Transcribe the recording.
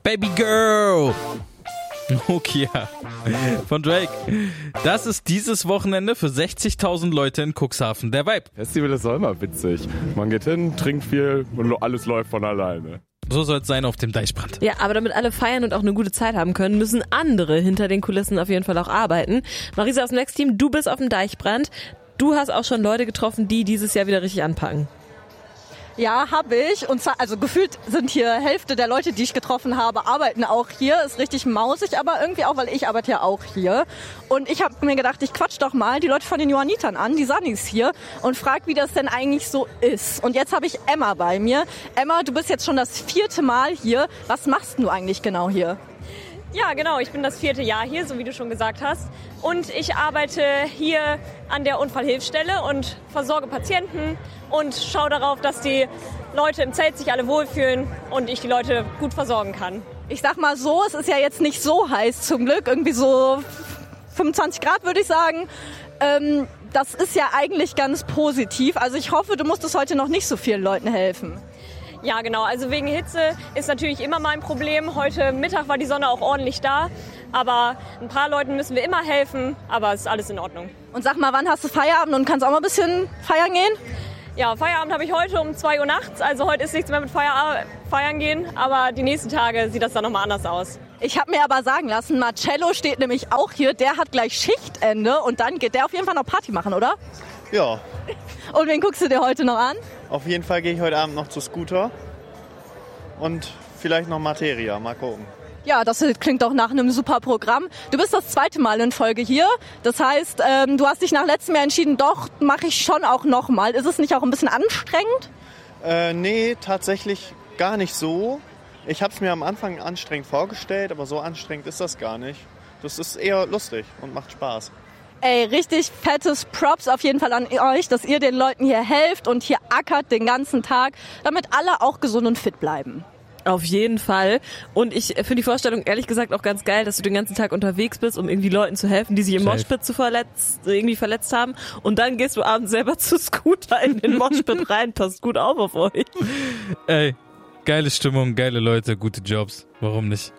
Baby Girl. Nokia von Drake. Das ist dieses Wochenende für 60.000 Leute in Cuxhaven. Der Vibe. Festival ist auch immer witzig. Man geht hin, trinkt viel und alles läuft von alleine. So soll es sein auf dem Deichbrand. Ja, aber damit alle feiern und auch eine gute Zeit haben können, müssen andere hinter den Kulissen auf jeden Fall auch arbeiten. Marisa aus dem Next-Team, du bist auf dem Deichbrand. Du hast auch schon Leute getroffen, die dieses Jahr wieder richtig anpacken. Ja, habe ich. Und zwar, also gefühlt sind hier Hälfte der Leute, die ich getroffen habe, arbeiten auch hier. Ist richtig mausig, aber irgendwie auch, weil ich arbeite ja auch hier. Und ich habe mir gedacht, ich quatsch doch mal die Leute von den Johannitern an, die Sunnies hier, und frag, wie das denn eigentlich so ist. Und jetzt habe ich Emma bei mir. Emma, du bist jetzt schon das 4. Mal hier. Was machst du eigentlich genau hier? Ja, genau. Ich bin das 4. Jahr hier, so wie du schon gesagt hast. Und ich arbeite hier an der Unfallhilfsstelle und versorge Patienten und schaue darauf, dass die Leute im Zelt sich alle wohlfühlen und ich die Leute gut versorgen kann. Ich sag mal so, es ist ja jetzt nicht so heiß zum Glück. Irgendwie so 25 Grad, würde ich sagen. Das ist ja eigentlich ganz positiv. Also ich hoffe, du musstest heute noch nicht so vielen Leuten helfen. Ja, genau. Also wegen Hitze ist natürlich immer mein Problem. Heute Mittag war die Sonne auch ordentlich da. Aber ein paar Leuten müssen wir immer helfen. Aber es ist alles in Ordnung. Und sag mal, wann hast du Feierabend und kannst auch mal ein bisschen feiern gehen? Ja, Feierabend habe ich heute um 2 Uhr nachts. Also heute ist nichts mehr mit feiern gehen. Aber die nächsten Tage sieht das dann nochmal anders aus. Ich habe mir aber sagen lassen, Marcello steht nämlich auch hier. Der hat gleich Schichtende. Und dann geht der auf jeden Fall noch Party machen, oder? Ja. Und wen guckst du dir heute noch an? Auf jeden Fall gehe ich heute Abend noch zu Scooter und vielleicht noch Materia. Mal gucken. Ja, das klingt doch nach einem super Programm. Du bist das 2. Mal in Folge hier. Das heißt, du hast dich nach letztem Jahr entschieden, doch, mache ich schon auch nochmal. Ist es nicht auch ein bisschen anstrengend? Nee, tatsächlich gar nicht so. Ich habe es mir am Anfang anstrengend vorgestellt, aber so anstrengend ist das gar nicht. Das ist eher lustig und macht Spaß. Ey, richtig fettes Props auf jeden Fall an euch, dass ihr den Leuten hier helft und hier ackert den ganzen Tag, damit alle auch gesund und fit bleiben. Auf jeden Fall. Und ich finde die Vorstellung ehrlich gesagt auch ganz geil, dass du den ganzen Tag unterwegs bist, um irgendwie Leuten zu helfen, die sich im Moshpit irgendwie verletzt haben. Und dann gehst du abends selber zu Scooter in den Moshpit rein. Passt gut auf euch. Ey, geile Stimmung, geile Leute, gute Jobs. Warum nicht?